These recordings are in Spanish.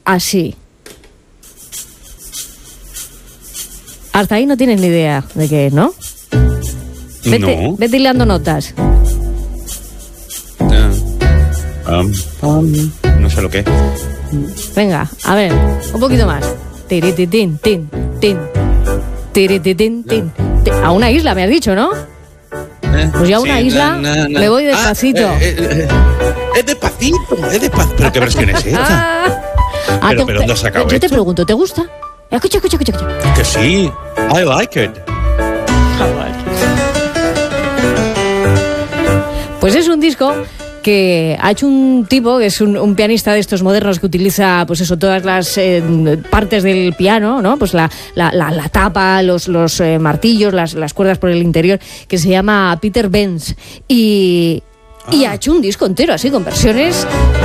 así. Hasta ahí no tienes ni idea de qué es, ¿no? Vete hilando notas. No sé lo que es. Venga, a ver, un poquito más. Tirititín, tin, tin. Tirititín, tin. A una isla, me has dicho, ¿no? Pues ya a una isla me voy despacito. Es despacito. ¿Pero qué versión es esta? ¿Pero dónde has sacado esto? Yo te pregunto, ¿te gusta? Escucha. Que sí, I like it. Pues es un disco que ha hecho un tipo que es un pianista de estos modernos que utiliza, pues eso, todas las partes del piano, ¿no? Pues la tapa, los martillos, las cuerdas por el interior, que se llama Peter Benz. Y ha hecho un disco entero así, con versiones.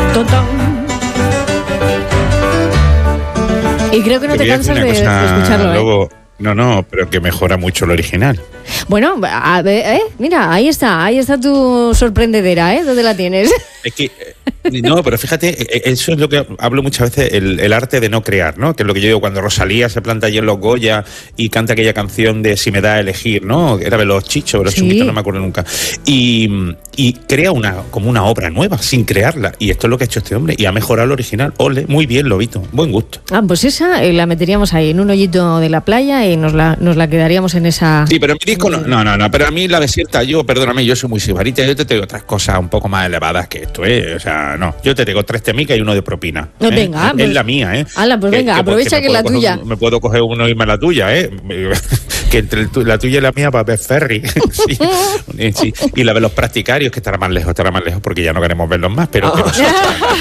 Y creo que no te cansas de escucharlo, luego, No, pero que mejora mucho el original. Bueno, a ver, mira, ahí está tu sorprendedera, ¿dónde la tienes? Es que, no, pero fíjate, eso es lo que hablo muchas veces, el arte de no crear, ¿no? Que es lo que yo digo cuando Rosalía se planta allí en los Goya y canta aquella canción de Si me da a elegir, ¿no? Era de los Chichos, de los Chunguitos, no me acuerdo nunca. Y crea como una obra nueva, sin crearla. Y esto es lo que ha hecho este hombre. Y ha mejorado el original. Ole, muy bien, Lobito. Buen gusto. Pues esa la meteríamos ahí en un hoyito de la playa y nos la quedaríamos en esa... Sí, pero mi disco no, pero a mí la desierta, perdóname, yo soy muy sibarita, yo te tengo otras cosas un poco más elevadas que esto, o sea, no, yo te tengo 3 temicas y uno de propina. Venga, es la mía, Hala, pues venga, aprovecha que es la tuya. Me puedo coger uno y irme a la tuya, que entre la tuya y la mía va a haber ferry. Sí. Y la de los practicarios, que estará más lejos, porque ya no queremos verlos más, pero que no sé.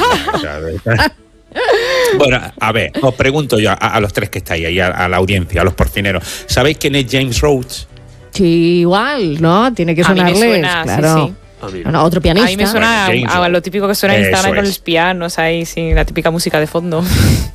Bueno, a ver, os pregunto yo a los 3 que estáis ahí, a la audiencia, a los porcineros, ¿sabéis quién es James Rhodes? Sí, igual, ¿no? Tiene que sonarles, claro. Sí. No, otro pianista. A mí me suena a lo típico que suena en Instagram con los pianos ahí, sí, la típica música de fondo.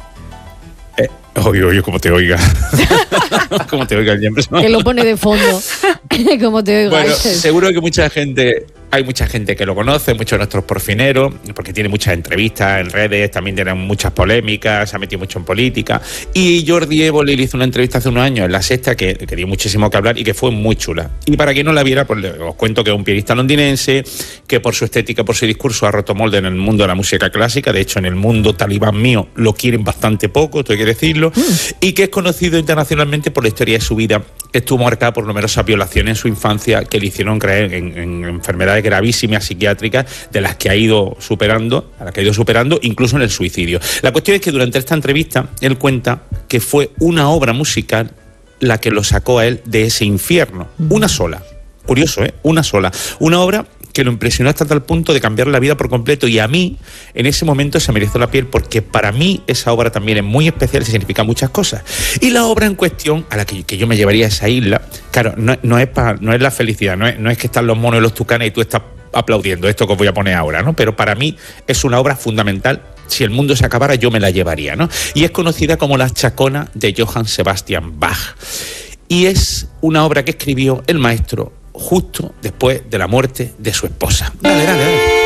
Oye, como te oiga. Como te oiga el James. Que lo pone de fondo. Como te oiga. Bueno, seguro que hay mucha gente que lo conoce, muchos de nuestros porfineros, porque tiene muchas entrevistas en redes, también tiene muchas polémicas, se ha metido mucho en política. Y Jordi Évole le hizo una entrevista hace unos años en La Sexta que dio muchísimo que hablar y que fue muy chula. Y para quien no la viera, pues os cuento que es un pianista londinense, que por su estética, por su discurso, ha roto molde en el mundo de la música clásica. De hecho, en el mundo talibán mío lo quieren bastante poco, esto hay que decirlo. Y que es conocido internacionalmente por la historia de su vida, que estuvo marcada por numerosas violaciones en su infancia que le hicieron creer en enfermedades gravísimas psiquiátricas de las que ha ido superando, incluso en el suicidio. La cuestión es que durante esta entrevista él cuenta que fue una obra musical la que lo sacó a él de ese infierno. Una sola. Curioso, una sola. Una obra que lo impresionó hasta tal punto de cambiar la vida por completo, y a mí en ese momento se me erizó la piel, porque para mí esa obra también es muy especial y significa muchas cosas. Y la obra en cuestión, a la que yo me llevaría a esa isla, claro, no es la felicidad, no es que están los monos y los tucanes y tú estás aplaudiendo esto que os voy a poner ahora, ¿no? Pero para mí es una obra fundamental. Si el mundo se acabara, yo me la llevaría, ¿no? Y es conocida como La Chacona de Johann Sebastian Bach. Y es una obra que escribió el maestro justo después de la muerte de su esposa. Dale.